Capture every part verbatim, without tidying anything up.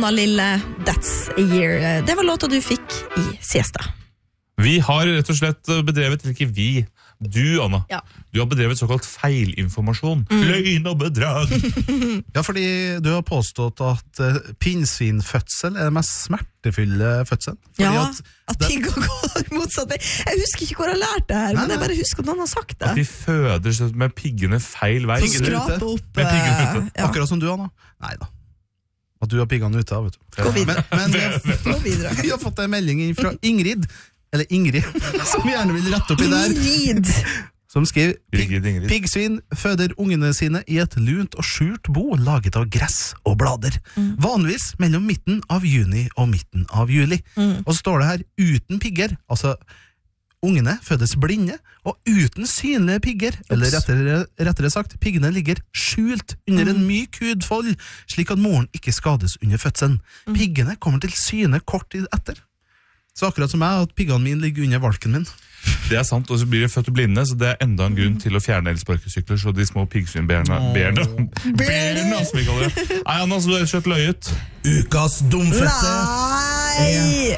Anna Lille, That's a Year. Det var låta du fikk i siesta. Vi har rett og slett bedrevet, eller ikke vi, du Anna, ja. Du har bedrevet såkalt feilinformasjon. Mm. Løgn og bedrag. Ja, fordi du har påstått at uh, pinnsvinfødsel er den mest smertefulle fødselen. Fordi ja, at, at pigger går motsatt vei. Jeg husker ikke hvor jeg lærte det her, nei, men jeg bare husker at noen har sagt det. At de føder med piggene feil vei. Skrape opp. Med piggene ute. Ja. Akkurat som du, Anna. Nei da. At du har piggene ute, vet du. Gå videre. Men, men vi, har, Gå videre. vi har fått en melding fra Ingrid, eller Ingrid, som gjerne vil rette opp i der. Ingrid! Som skriver, Ingrid, Ingrid. Piggsvin føder ungene sine i et lunt og skjult bo laget av gress og blader. Mm. Vanligvis mellom midten av juni og midten av juli. Mm. Og så står det her, uten pigger, altså ungene fødes blinde, og uten synlige pigger, Ups. eller rettere, rettere sagt, piggene ligger skjult under mm. en myk hudfold, slik at moren ikke skades under fødselen. Mm. Piggene kommer til syne kort tid etter. Så akkurat som jeg, at piggene mine ligger under valken min. Det er sant, og så blir de født blinde, så det er enda en grunn til å fjerne elsparkesykler, så de små piggsvinbærene, bærene, bærene, som vi kaller det. Nei, Anna, så du har kjøtt løyet. Ukas dumfette. Nei!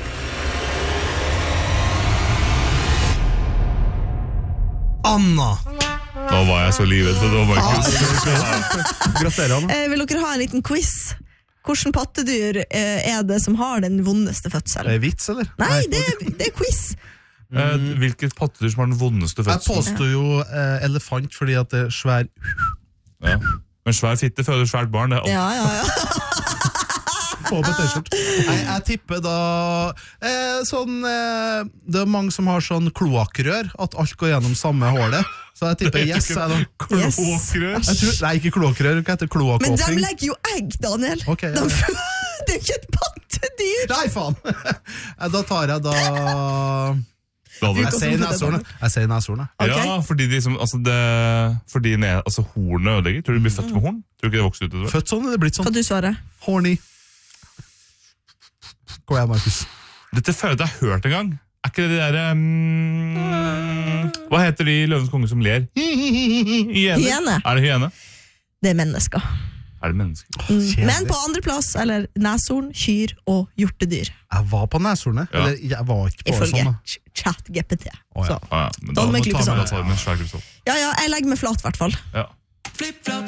Anna. Nå var jeg så livet, så det var ikke Gratulerer, Anna. Eh, vil dere ha en liten quiz? Hvordan pattedyr eh, er det som har den vondeste fødselen? Er det vits, eller? Nei, det er, det er quiz. Mm. Hvilket pattedyr som har den vondeste fødselen? Jeg påstår jo eh, elefant, fordi at det er svær... Ja. Men svær fitte føder svært barn, det er alt. Ja, ja, ja. Få på t-skjort. Jeg, jeg tipper da eh, sånn eh, det er mange som har sånn kloakkrør, at alt går gjennom samme hålet. Så jeg tipper yes. Jeg da. Kloakkrør? Yes. Nei, ikke kloakkrør, hva heter kloakåpning? Men de legger jo egg, Daniel. Okay, ja. de, det er ikke et pattedyr. Nei, faen. Da tar jeg da... Jeg sier neshornet. Jeg sier neshornet. Okay. Ja, fordi de som, altså det, fordi ne, altså hornet ødelegger. Tror du de blir født med horn? Tror du ikke det vokser ut? Født sånn, eller blitt sånn? Hva du svarer? Horny. Gå igjen, Markus. Dette føler jeg har hørt en gang. Er ikke det de der... Um, hva heter de Løvens konge som ler? Hyene. Er det hyene? Det er mennesker. Er det mennesker? Mm. Men på andre plass, eller neshorn, kyr og hjortedyr. Jeg var på neshornet. Ja. Eller jeg var ikke på Ifølge sånn. chat G P T. Oh, ja. Ah, ja. Men da, da må ta med, ta med en svær krypsol. Ja, ja, jeg legger meg flat, i hvert fall. Ja.